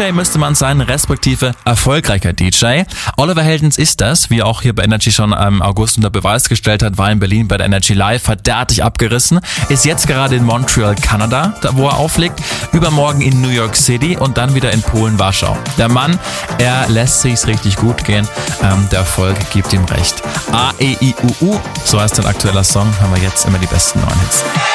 DJ müsste man sein, respektive erfolgreicher DJ. Oliver Heldens ist das, wie er auch hier bei Energy schon im August unter Beweis gestellt hat, war in Berlin bei der Energy Live, hat derartig abgerissen, ist jetzt gerade in Montreal, Kanada, da wo er auflegt, übermorgen in New York City und dann wieder in Polen, Warschau. Der Mann, er lässt sich's richtig gut gehen, der Erfolg gibt ihm recht. A-E-I-U-U, so heißt ein aktueller Song, haben wir jetzt immer die besten neuen Hits.